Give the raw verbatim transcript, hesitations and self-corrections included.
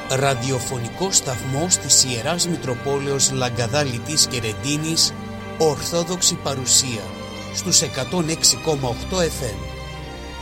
Ραδιοφωνικό σταθμός της Ιεράς Μητροπόλεως Λαγκαδά Λιτής και Ρεντίνης, Ορθόδοξη παρουσία στους εκατόν έξι κόμμα οκτώ εφ εμ.